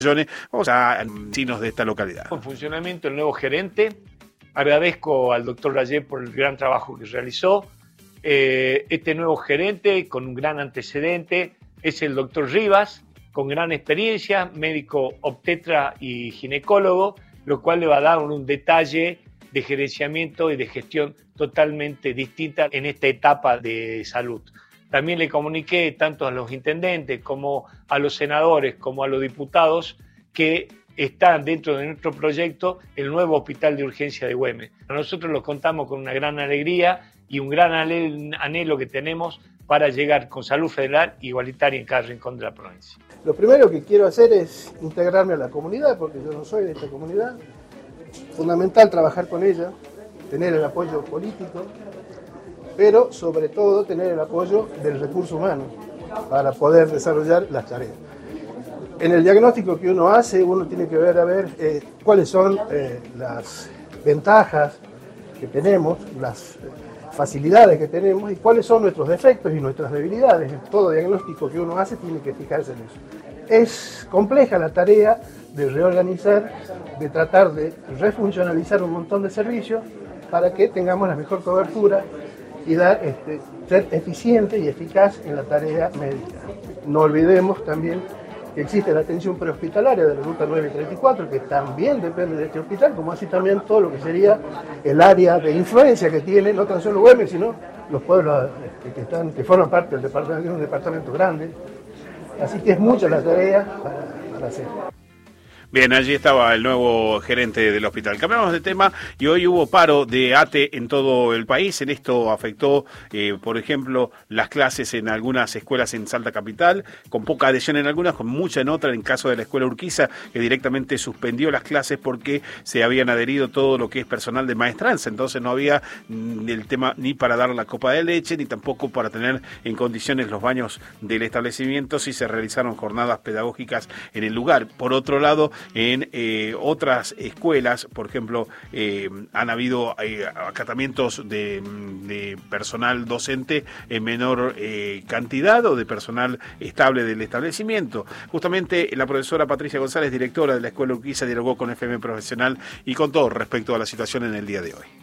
Vamos a vecinos de esta localidad. En funcionamiento el nuevo gerente. Agradezco al doctor Rayet por el gran trabajo que realizó. Este nuevo gerente con un gran antecedente es el doctor Rivas, con gran experiencia, médico obstetra y ginecólogo, lo cual le va a dar un detalle de gerenciamiento y de gestión totalmente distinta en esta etapa de salud. También le comuniqué tanto a los intendentes como a los senadores como a los diputados que están dentro de nuestro proyecto el nuevo hospital de urgencia de Güemes. Nosotros lo contamos con una gran alegría y un gran anhelo que tenemos para llegar con salud federal igualitaria en cada rincón de la provincia. Lo primero que quiero hacer es integrarme a la comunidad, porque yo no soy de esta comunidad. Fundamental trabajar con ella, tener el apoyo político, pero sobre todo tener el apoyo del recurso humano para poder desarrollar las tareas. En el diagnóstico que uno hace, uno tiene que ver cuáles son las ventajas que tenemos, las facilidades que tenemos y cuáles son nuestros defectos y nuestras debilidades. Todo diagnóstico que uno hace tiene que fijarse en eso. Es compleja la tarea de reorganizar, de tratar de refuncionalizar un montón de servicios para que tengamos la mejor cobertura y ser eficiente y eficaz en la tarea médica. No olvidemos también que existe la atención prehospitalaria de la ruta 9 y 34, que también depende de este hospital, como así también todo lo que sería el área de influencia que tiene, no tan solo Güemes, sino los pueblos que forman parte del departamento, es un departamento grande. Así que es mucha la tarea para hacer. Bien, allí estaba el nuevo gerente del hospital. Cambiamos de tema y hoy hubo paro de ATE en todo el país. En esto afectó, por ejemplo, las clases en algunas escuelas en Salta Capital, con poca adhesión en algunas, con mucha en otras, en caso de la escuela Urquiza, que directamente suspendió las clases porque se habían adherido todo lo que es personal de maestranza. Entonces no había el tema ni para dar la copa de leche, ni tampoco para tener en condiciones los baños del establecimiento si se realizaron jornadas pedagógicas en el lugar. Por otro lado, en otras escuelas, por ejemplo, han habido acatamientos de personal docente en menor cantidad o de personal estable del establecimiento. Justamente la profesora Patricia González, directora de la Escuela Urquiza, dialogó con FM Profesional y contó respecto a la situación en el día de hoy.